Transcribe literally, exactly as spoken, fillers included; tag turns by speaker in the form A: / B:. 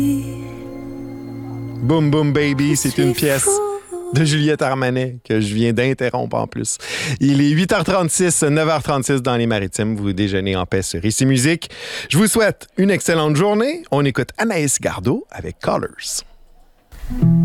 A: Boom Boom Baby, c'est une pièce de Juliette Armanet que je viens d'interrompre en plus. Il est huit heures trente-six, neuf heures trente-six dans les Maritimes. Vous déjeunez en paix sur Ici Musique. Je vous souhaite une excellente journée. On écoute Anaïs Gardeau avec Colors.